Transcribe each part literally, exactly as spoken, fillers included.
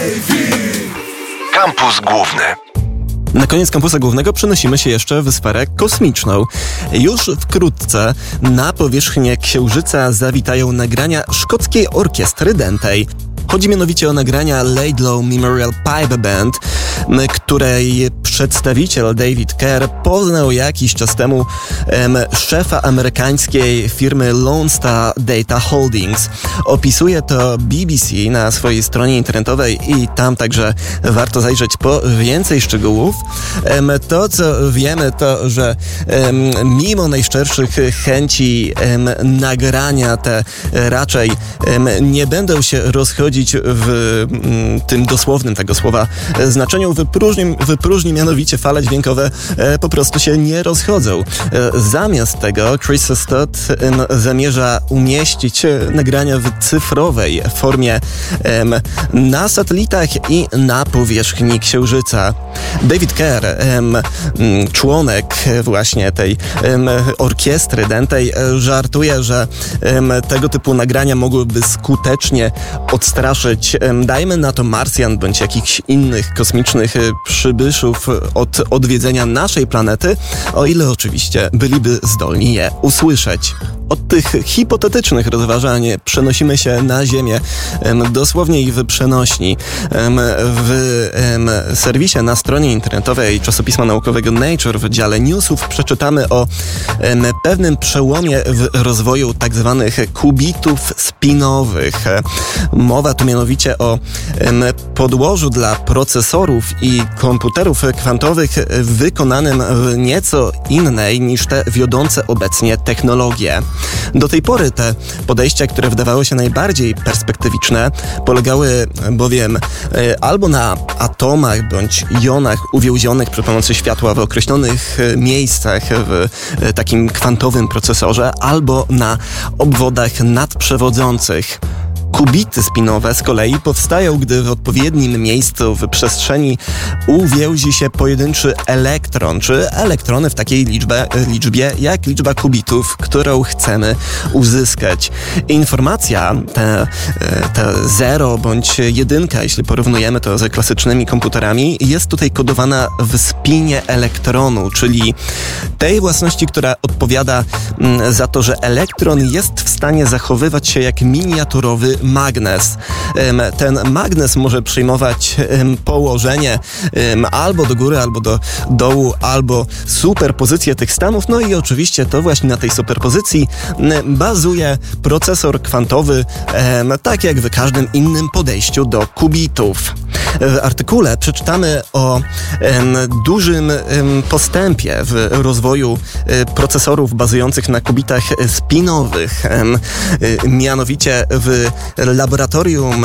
Kampus Główny. Na koniec kampusa głównego przenosimy się jeszcze w sferę kosmiczną. Już wkrótce na powierzchnię Księżyca zawitają nagrania szkockiej orkiestry dętej. Chodzi mianowicie o nagrania Laidlaw Memorial Pipe Band, której przedstawiciel David Kerr poznał jakiś czas temu em, szefa amerykańskiej firmy Lone Star Data Holdings. Opisuje to B B C na swojej stronie internetowej i tam także warto zajrzeć po więcej szczegółów. Em, to, co wiemy, to, że em, mimo najszczerszych chęci em, nagrania te raczej em, nie będą się rozchodzić w m, tym dosłownym tego słowa znaczeniu. Wypróżni, wypróżni mianowicie fale dźwiękowe e, po prostu się nie rozchodzą. E, zamiast tego Chris Stott e, zamierza umieścić nagrania w cyfrowej formie e, na satelitach i na powierzchni Księżyca. David Kerr, e, członek właśnie tej e, orkiestry dętej, e, żartuje, że e, tego typu nagrania mogłyby skutecznie odstraszyć, e, dajmy na to Marsjan bądź jakichś innych kosmicznych przybyszów od odwiedzenia naszej planety, o ile oczywiście byliby zdolni je usłyszeć. Od tych hipotetycznych rozważań przenosimy się na Ziemię, dosłownie i w przenośni. W serwisie na stronie internetowej czasopisma naukowego Nature w dziale newsów przeczytamy o pewnym przełomie w rozwoju tak zwanych kubitów spinowych. Mowa tu mianowicie o podłożu dla procesorów i komputerów kwantowych wykonanym w nieco innej niż te wiodące obecnie technologie. Do tej pory te podejścia, które wydawały się najbardziej perspektywiczne, polegały bowiem albo na atomach bądź jonach uwięzionych przy pomocy światła w określonych miejscach w takim kwantowym procesorze, albo na obwodach nadprzewodzących. Kubity spinowe z kolei powstają, gdy w odpowiednim miejscu w przestrzeni uwięzi się pojedynczy elektron, czy elektrony w takiej liczbie, liczbie jak liczba kubitów, którą chcemy uzyskać. Informacja, te, te zero bądź jedynka, jeśli porównujemy to ze klasycznymi komputerami, jest tutaj kodowana w spinie elektronu, czyli tej własności, która odpowiada za to, że elektron jest w stanie zachowywać się jak miniaturowy magnes. Ten magnes może przyjmować położenie albo do góry, albo do dołu, albo superpozycję tych stanów. No i oczywiście to właśnie na tej superpozycji bazuje procesor kwantowy, tak jak w każdym innym podejściu do kubitów. W artykule przeczytamy o em, dużym em, postępie w rozwoju e, procesorów bazujących na kubitach spinowych. Em, e, mianowicie w laboratorium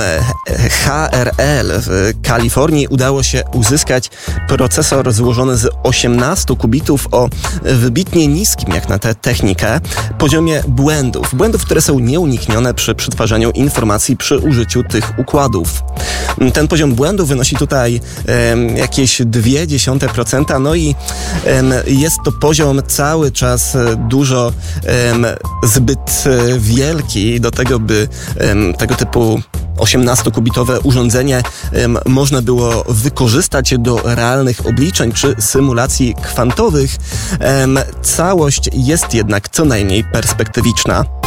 H R L w Kalifornii udało się uzyskać procesor złożony z osiemnastu kubitów o wybitnie niskim, jak na tę technikę, poziomie błędów. Błędów, które są nieuniknione przy przetwarzaniu informacji przy użyciu tych układów. Ten poziom błędu wynosi tutaj um, jakieś zero przecinek dwa procent, no i um, jest to poziom cały czas dużo um, zbyt wielki do tego, by um, tego typu osiemnastokubitowe urządzenie um, można było wykorzystać do realnych obliczeń czy symulacji kwantowych. Um, całość jest jednak co najmniej perspektywiczna.